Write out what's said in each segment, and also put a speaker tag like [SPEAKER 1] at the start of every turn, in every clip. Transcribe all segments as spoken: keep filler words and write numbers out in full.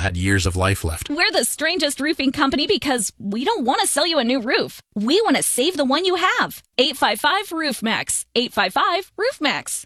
[SPEAKER 1] had years of life left.
[SPEAKER 2] We're the strangest roofing company because we don't want to sell you a new roof. We want to save the one you have. eight five five roof max. eight five five roof max.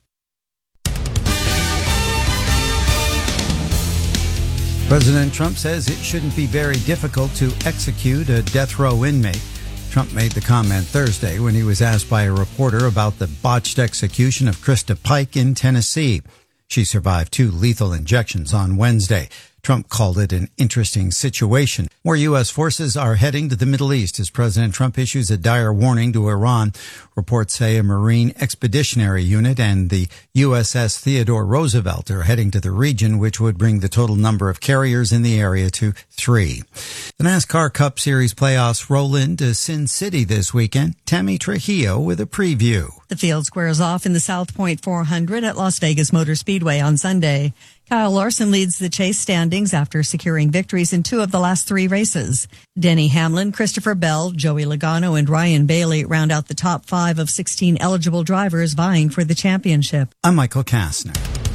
[SPEAKER 3] President Trump says it shouldn't be very difficult to execute a death row inmate. Trump made the comment Thursday when he was asked by a reporter about the botched execution of Krista Pike in Tennessee. She survived two lethal injections on Wednesday. Trump called it an interesting situation. More U S forces are heading to the Middle East as President Trump issues a dire warning to Iran. Reports say a Marine Expeditionary Unit and the U S S Theodore Roosevelt are heading to the region, which would bring the total number of carriers in the area to three. The NASCAR Cup Series playoffs roll into Sin City this weekend. Tammy Trujillo with a preview.
[SPEAKER 4] The field squares off in the South Point four hundred at Las Vegas Motor Speedway on Sunday. Kyle Larson leads the chase standings after securing victories in two of the last three races. Denny Hamlin, Christopher Bell, Joey Logano, and Ryan Bailey round out the top five of sixteen eligible drivers vying for the championship.
[SPEAKER 3] I'm Michael Kastner.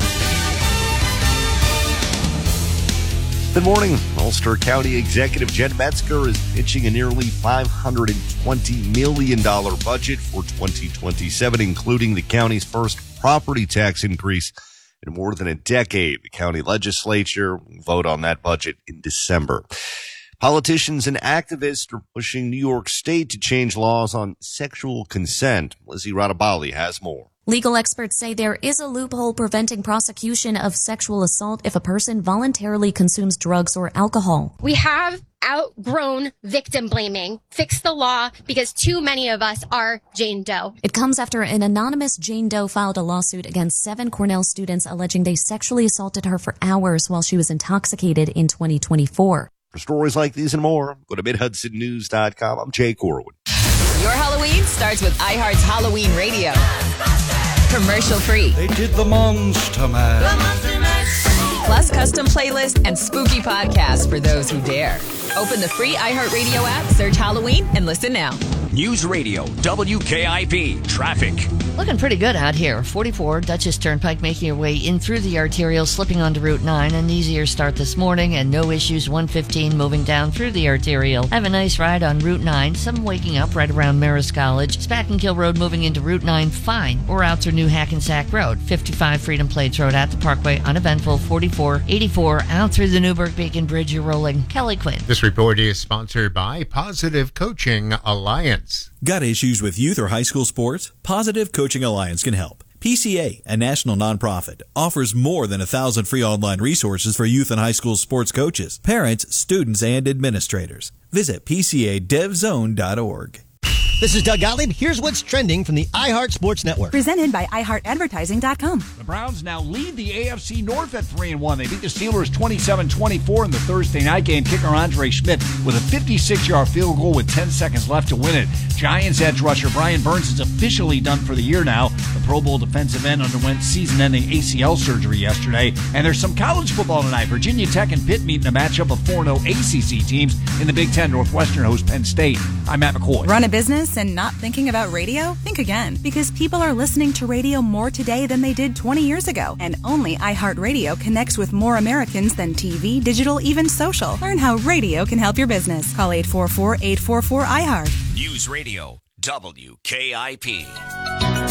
[SPEAKER 5] Good morning. Ulster County Executive Jen Metzger is pitching a nearly five hundred twenty million dollars budget for twenty twenty-seven, including the county's first property tax increase in more than a decade. The county legislature will vote on that budget in December. Politicians and activists are pushing New York State to change laws on sexual consent. Lizzie Radabali has more.
[SPEAKER 6] Legal experts say there is a loophole preventing prosecution of sexual assault if a person voluntarily consumes drugs or alcohol.
[SPEAKER 7] We have outgrown victim blaming. Fix the law because too many of us are Jane Doe.
[SPEAKER 6] It comes after an anonymous Jane Doe filed a lawsuit against seven Cornell students alleging they sexually assaulted her for hours while she was intoxicated in twenty twenty-four.
[SPEAKER 5] For stories like these and more, go to mid hudson news dot com. I'm Jay Corwin.
[SPEAKER 8] Your Halloween starts with iHeart's Halloween Radio. Commercial free.
[SPEAKER 9] They did the Monster Mash.
[SPEAKER 8] Plus custom playlist and spooky podcasts for those who dare. Open the free iHeartRadio app, search Halloween, and listen now.
[SPEAKER 10] News Radio, W K I P, traffic.
[SPEAKER 11] Looking pretty good out here. forty-four Dutchess Turnpike making your way in through the arterial, slipping onto Route nine. An easier start this morning and no issues. one fifteen moving down through the arterial. Have a nice ride on Route nine. Some waking up right around Marist College. Spackenkill Road moving into Route nine fine. Or out through New Hackensack Road. fifty-five Freedom Plates Road at the Parkway uneventful. forty-four eighty-four out through the Newburgh Beacon Bridge. You're rolling. Kelly Quinn.
[SPEAKER 12] This report is sponsored by Positive Coaching Alliance.
[SPEAKER 13] Got issues with youth or high school sports? Positive Coaching Alliance can help. P C A, a national nonprofit, offers more than a thousand free online resources for youth and high school sports coaches, parents, students, and administrators. Visit P C A dev zone dot org.
[SPEAKER 14] This is Doug Gottlieb. Here's what's trending from the iHeart Sports Network.
[SPEAKER 15] Presented by i heart advertising dot com.
[SPEAKER 16] The Browns now lead the A F C North at three and one. They beat the Steelers twenty-seven twenty-four in the Thursday night game. Kicker Andre Schmidt with a fifty-six-yard field goal with ten seconds left to win it. Giants edge rusher Brian Burns is officially done for the year now. The Pro Bowl defensive end underwent season-ending A C L surgery yesterday. And there's some college football tonight. Virginia Tech and Pitt meet in a matchup of four and oh A C C teams in the Big Ten. Northwestern hosts Penn State. I'm Matt McCoy.
[SPEAKER 15] Run a business and not thinking about radio? Think again, because people are listening to radio more today than they did twenty years ago. And only iHeartRadio connects with more Americans than T V, digital, even social. Learn how radio can help your business. Call eight four four, eight four four, I heart.
[SPEAKER 10] News Radio, W K I P.